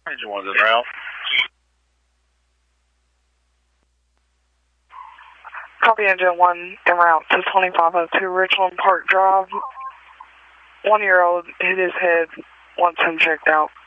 Engine 1's en route. Copy Engine 1 en route to 2502 Richland Park Drive. 1-year-old hit his head, wants him checked out.